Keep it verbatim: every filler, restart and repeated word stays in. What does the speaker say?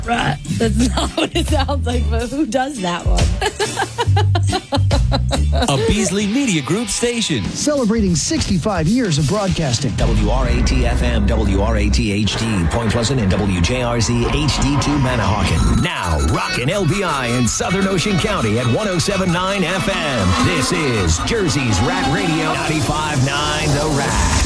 Right. That's not what it sounds like, but who does that one? A Beasley Media Group station. Celebrating sixty-five years of broadcasting. W R A T F M, W R A T H D, Point Pleasant, and W J R Z H D two Manahawkin. Now, rockin' L B I in Southern Ocean County at one oh seven point nine F M. This is Jersey's Rat Radio, ninety-five point nine The Rat.